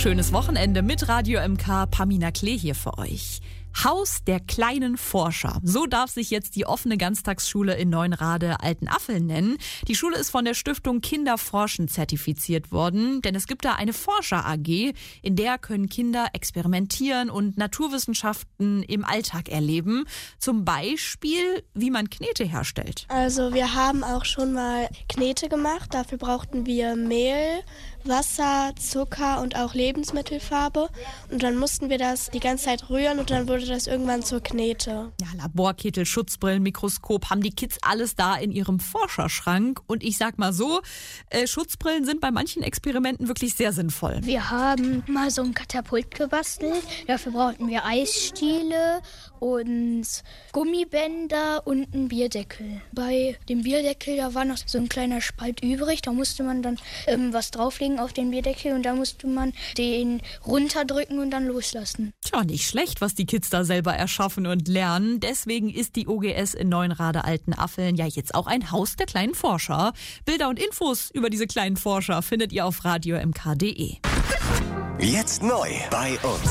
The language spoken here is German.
Schönes Wochenende mit Radio MK. Pamina Klee hier für euch. Haus der kleinen Forscher. So darf sich jetzt die offene Ganztagsschule in Neuenrade-Altenaffeln nennen. Die Schule ist von der Stiftung Kinderforschen zertifiziert worden, denn es gibt da eine Forscher-AG, in der können Kinder experimentieren und Naturwissenschaften im Alltag erleben. Zum Beispiel, wie man Knete herstellt. Also wir haben auch schon mal Knete gemacht. Dafür brauchten wir Mehl, Wasser, Zucker und auch Lebensmittelfarbe. Und dann mussten wir das die ganze Zeit rühren und dann wurde das irgendwann zur Knete. Ja, Laborkittel, Schutzbrillen, Mikroskop, haben die Kids alles da in ihrem Forscherschrank. Und ich sag mal so, Schutzbrillen sind bei manchen Experimenten wirklich sehr sinnvoll. Wir haben mal so ein Katapult gebastelt. Dafür brauchten wir Eisstiele und Gummibänder und einen Bierdeckel. Bei dem Bierdeckel, da war noch so ein kleiner Spalt übrig. Da musste man dann was drauflegen auf den Bierdeckel und da musste man den runterdrücken und dann loslassen. Tja, nicht schlecht, was die Kids da selber erschaffen und lernen. Deswegen ist die OGS in Neuenrade-Altenaffeln ja jetzt auch ein Haus der kleinen Forscher. Bilder und Infos über diese kleinen Forscher findet ihr auf radiomk.de. Jetzt neu bei uns.